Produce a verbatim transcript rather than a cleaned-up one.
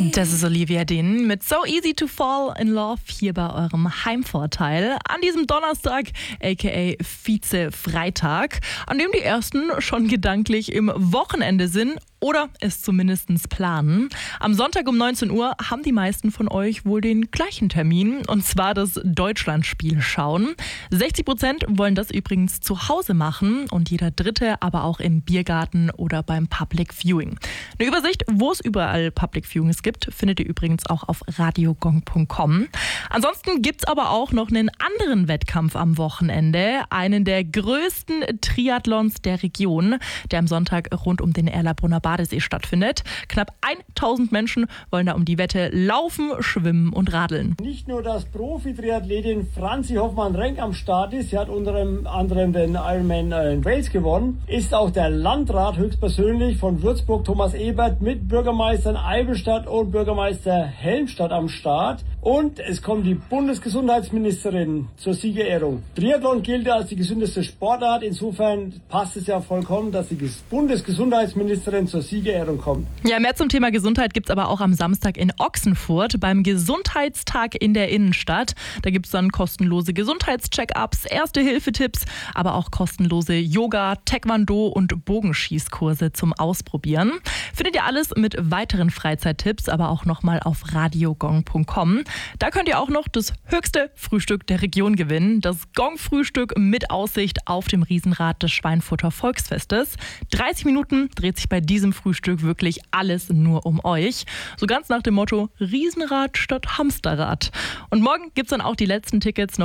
Das ist Olivia Dean mit So Easy to Fall in Love hier bei eurem Heimvorteil an diesem Donnerstag, aka Vize-Freitag, an dem die Ersten schon gedanklich im Wochenende sind oder es zumindest planen. Am Sonntag um neunzehn Uhr haben die meisten von euch wohl den gleichen Termin, und zwar das Deutschlandspiel schauen. sechzig Prozent wollen das übrigens zu Hause machen und jeder Dritte aber auch im Biergarten oder beim Public Viewing. Eine Übersicht, wo es überall Public Viewings gibt, findet ihr übrigens auch auf radiogong punkt com. Ansonsten gibt es aber auch noch einen anderen Wettkampf am Wochenende, einen der größten Triathlons der Region, der am Sonntag rund um den Erlabrunner Badesee stattfindet. Knapp tausend Menschen wollen da um die Wette laufen, schwimmen und radeln. Nicht nur, dass Profi-Triathletin Franzi Hoffmann-Renk am Start ist, sie hat unter anderem den Ironman in Wales gewonnen, ist auch der Landrat höchstpersönlich von Würzburg, Thomas Ebert, mit Bürgermeistern Eibenstadt und Bürgermeister Helmstadt am Start. Und es kommt die Bundesgesundheitsministerin zur Siegerehrung. Triathlon gilt als die gesündeste Sportart. Insofern passt es ja vollkommen, dass die Bundesgesundheitsministerin zur Siegerehrung kommt. Ja, mehr zum Thema Gesundheit gibt es aber auch am Samstag in Ochsenfurt beim Gesundheitstag in der Innenstadt. Da gibt es dann kostenlose Gesundheitscheck-ups, Erste-Hilfe-Tipps, aber auch kostenlose Yoga, Taekwondo und Bogenschießkurse zum Ausprobieren. Findet ihr alles mit weiteren Freizeittipps, aber auch nochmal auf radiogong punkt com. Da könnt ihr auch noch das höchste Frühstück der Region gewinnen. Das Gong-Frühstück mit Aussicht auf dem Riesenrad des Schweinfurter Volksfestes. dreißig Minuten dreht sich bei diesem Frühstück wirklich alles nur um euch. So ganz nach dem Motto Riesenrad statt Hamsterrad. Und morgen gibt es dann auch die letzten Tickets noch